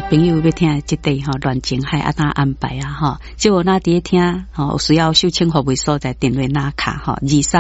朋友要听这题哈，乱情海啊哪安排啊哈？结果那伫听吼，需要收请服务所在电话拿卡哈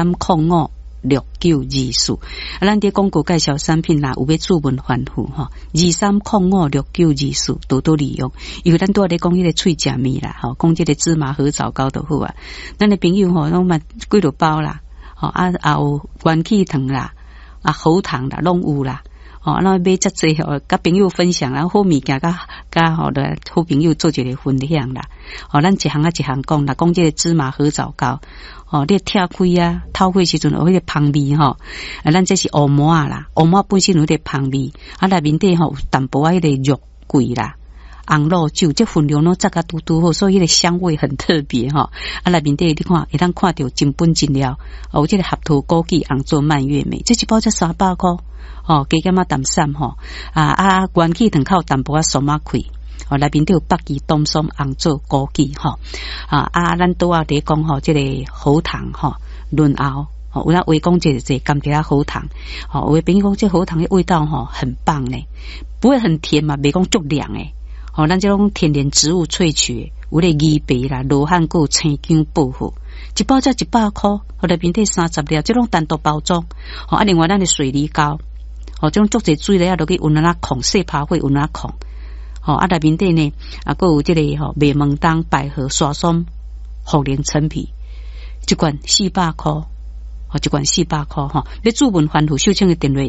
23056924。啊，咱伫广告介绍产品啦，有要注文反复哈，23056924多多利用。因为咱拄仔咧讲迄个脆食面啦，吼，讲这个芝麻合枣糕就好啊。咱的朋友吼，拢嘛几落包啦，吼啊也有元气糖啦，啊喉糖啦，拢有啦。哦，那买遮济吼，甲朋友分享，然后好物件甲好的好朋友做一个分享啦。哦，咱一项啊一项讲啦，讲这个芝麻合枣糕，哦，你拆开啊，透开时阵有迄个香味吼，啊，咱这是乌毛啊啦，乌毛本身有迄个香味，啊，内面底吼有淡薄仔迄个肉桂啦。红露酒这分量拢炸甲嘟嘟好，所以迄个香味很特别哈。啊，内面底你看，会当看到真本真料，哦，有这个合桃枸杞红做蔓越莓，这一包才300块。哦，加减啊淡散吼，元气糖靠淡薄仔松仔开，哦，内面都有北极冬松红做枸杞吼，咱拄仔伫讲吼，这个喉糖吼，润喉，哦，有咱话讲这甘蔗喉糖，哦，有的朋友讲这喉糖的味道吼很棒嘞，不会很甜嘛，袂讲足凉诶，哦，咱这种天然植物萃取，有咧枇杷啦、罗汉果、青姜薄荷。一包才100块，哦，内面底30粒，这种单独包装，哦，啊，另外咱的水梨膏。哦，这种足侪水咧啊，落去温那控细泡会温那控，哦，啊内面底呢，啊，还有这个吼麦门冬、百合、沙松、茯苓、陈皮，一罐400块，哦，一罐400块哈。要注文反复收请的电话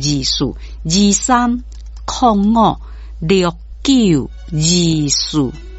23056924，23056924。